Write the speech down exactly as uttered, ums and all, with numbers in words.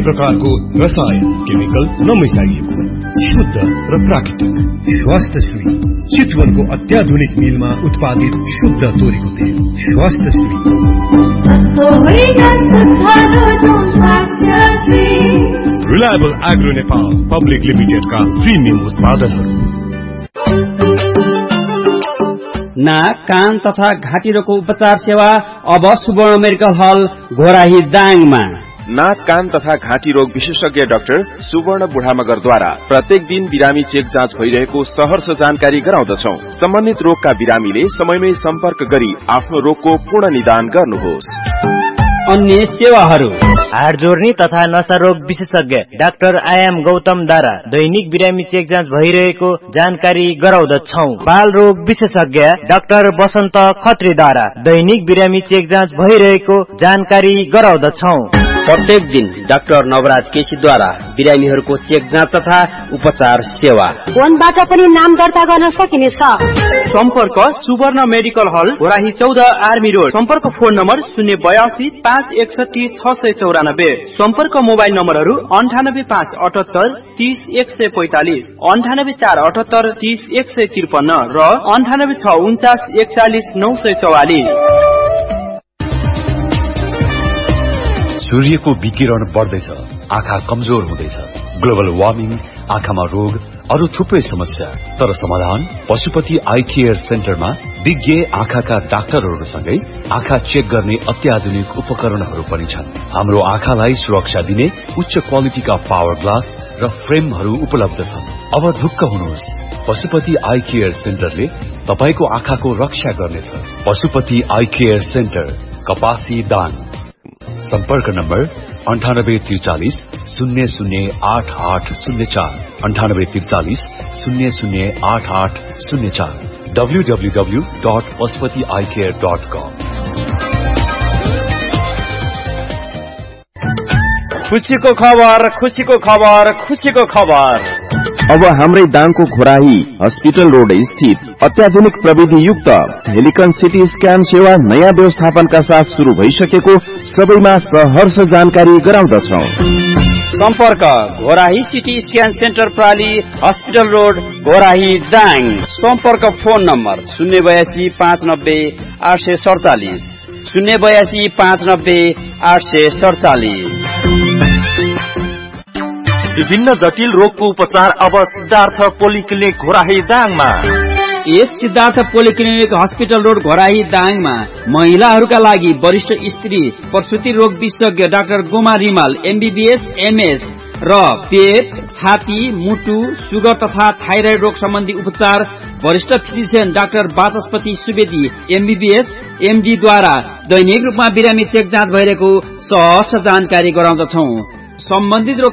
प्रकारको रसायन केमिकल नमिसाइएको शुद्ध र प्राकृतिक स्वास्थ्य श्री चितवनको अत्याधुनिक मिलमा उत्पादित शुद्ध तोरीको तेल स्वास्थ्य Shri reliable agro Nepal public लिमिटेडका प्रिमियम उत्पादनहरू। नाक कान तथा घाँटी रोगको उपचार सेवा अब सुवर्ण मेडिकल हल घोराही दाङमा। नाक कान तथा घाँटी रोग विशेषज्ञ डाक्टर सुवर्ण बुढामगरद्वारा प्रत्येक दिन बिरामी चेक जाँच भइरहेको सहर्ष जानकारी गराउँदछौ। सम्बन्धित रोगका बिरामीले समयमै सम्पर्क गरी आफ्नो रोगको पूर्ण निदान गर्नुहोस्। अन्य सेवाहरू हाड जोड्ने तथा नशा रोग विशेषज्ञ डाक्टर आयाम गौतमद्वारा दैनिक बिरामी चेक जाँच भइरहेको जानकारी गराउँदछौ। बाल रोग विशेषज्ञ डाक्टर बसन्त खत्रीद्वारा दैनिक बिरामी चेक जाँच भइरहेको जानकारी गराउँदछौ। प्रत्येक दिन डाक्टर नवराज केसीद्वारा बिरामीहरूको चेक जाँच तथा उपचार सेवा। फोनबाट पनि नाम दर्ता गर्न सकिनेछ। सम्पर्क सुवर्ण मेडिकल हल घोराही चौध आर्मी रोड। सम्पर्क फोन नम्बर शून्य बयासी पाँच एकसठी छ सय चौरानब्बे। सम्पर्क मोबाइल नम्बरहरू अन्ठानब्बे पाँच अठहत्तर तीस एक सय पैंतालिस, अन्ठानब्बे चार अठहत्तर तीस एक सय त्रिपन्न र अन्ठानब्बे छ उन्चास एकचालिस नौ सय चौवालिस। सूर्यको विकिरण बढ्दैछ, आँखा कमजोर हुँदैछ, ग्लोबल वार्मिङ, आँखामा रोग, अरू थुप्रै समस्या। तर समाधान पशुपति आई केयर सेन्टरमा विज्ञ आँखाका डाक्टरहरूसँगै आँखा चेक गर्ने अत्याधुनिक उपकरणहरू पनि छन्। हाम्रो आँखालाई सुरक्षा दिने उच्च क्वालिटीका पावर ग्लास र फ्रेमहरू उपलब्ध छन्। अब ढुक्क हुनुहोस्, पशुपति आई केयर सेन्टरले तपाईको आँखाको रक्षा गर्नेछ। पशुपति आई केयर सेन्टर, कपासी दाङ। सम्पर्क नम्बर अन्ठानब्बे त्रिचालिस शून्य शून्य आठ आठ शून्य चार, अन्ठानब्बे त्रिचालिस शून्य शून्य आठ आठ शून्य चार, W W W dot Pashupati I care dot कम। खुशीको खबर, खुशीको खबर, खुशीको खबर। अब हाम्रै दाङको घोराही हस्पिटल रोड स्थित अत्याधुनिक प्रविधि युक्त हेलिकन सिटी स्क्यान सेवा नयाँ व्यवस्थापनका साथ शुरू भइसकेको सबैमा सहर्ष जानकारी गराउँदछौ। सम्पर्क Ghorahi CT scan centre प्राली hospital road Ghorahi Dang. सम्पर्क फोन नम्बर शून्य बयासी पाँच नब्बे आठ सय सडचालिस, शून्य बयासी पाँच नब्बे आठ सय सडचालिस। विभिन्न जटिल रोगको उपचार अब सिद्धार्थ पोलिक्लिनिक घोराही दाङमा। यस Siddhartha polyclinic hospital road Ghorahi दाङमा महिलाहरूका लागि वरिष्ठ स्त्री प्रसुति रोग विशेषज्ञ doctor Goma Rimal MBBS MS र पेट, छाती, मुटु, सुगर तथा थाइराइड रोग सम्बन्धी उपचार वरिष्ठ फिजिशियन डाक्टर वाचस्पति सुवेदी एमबीबीएस एमडी द्वारा दैनिक रूपमा बिरामी चेक जाँच भइरहेको सहर्ष जानकारी गराउँदछौ। सम्बन्धित रोग